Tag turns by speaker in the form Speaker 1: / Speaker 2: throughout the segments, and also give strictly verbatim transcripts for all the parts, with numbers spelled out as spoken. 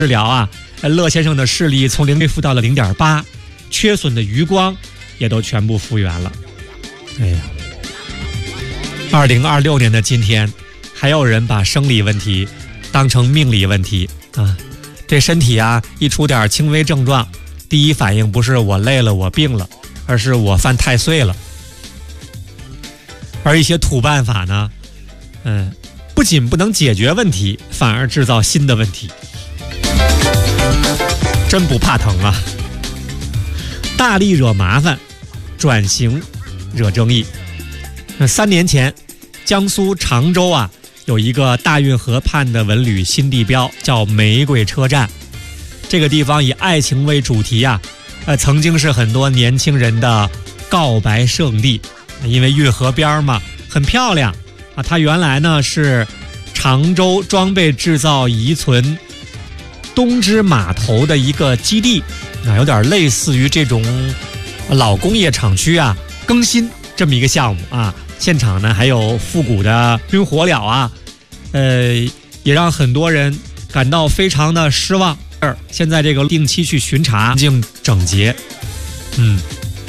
Speaker 1: 治疗啊，乐先生的视力从零恢复到了零点八，缺损的余光也都全部复原了。哎呀，二零二六年的今天，还有人把生理问题当成命理问题啊！这身体啊，一出点轻微症状，第一反应不是我累了，我病了，而是我犯太岁了。而一些土办法呢，嗯，不仅不能解决问题，反而制造新的问题。真不怕疼啊！大力惹麻烦，转型惹争议。那三年前，江苏常州啊，有一个大运河畔的文旅新地标，叫玫瑰车站。这个地方以爱情为主题啊，呃，曾经是很多年轻人的告白圣地。因为运河边嘛，很漂亮啊。它原来呢是常州装备制造遗存东芝码头的一个基地啊，有点类似于这种老工业厂区啊更新这么一个项目啊。现场呢还有复古的军火燎啊，呃，也让很多人感到非常的失望。现在这个定期去巡查，干净整洁，嗯。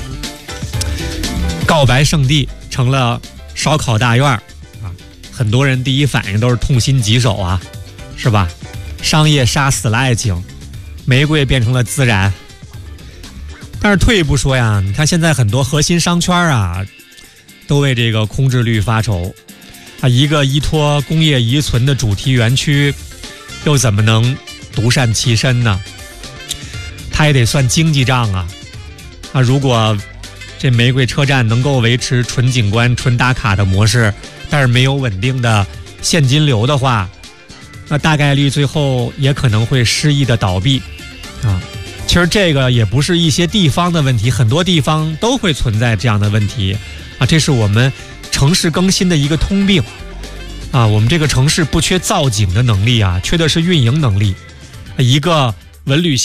Speaker 1: 告白圣地成了烧烤大院啊，很多人第一反应都是痛心疾首啊，是吧？商业杀死了爱情，玫瑰变成了自然。但是退一步说呀，你看现在很多核心商圈啊，都为这个空置率发愁啊。一个依托工业遗存的主题园区，又怎么能独善其身呢？它也得算经济账啊。啊，如果这玫瑰车站能够维持纯景观、纯打卡的模式，但是没有稳定的现金流的话，那大概率最后也可能会失意的倒闭啊。其实这个也不是一些地方的问题，很多地方都会存在这样的问题啊。这是我们城市更新的一个通病啊。我们这个城市不缺造景的能力啊，缺的是运营能力。一个文旅